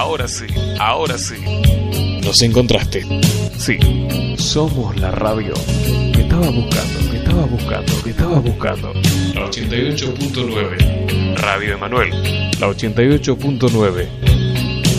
Ahora sí, ahora sí. Nos encontraste. Sí, somos la radio que estabas buscando, que estabas buscando, que estabas buscando. La 88.9. Radio Emanuel. La 88.9.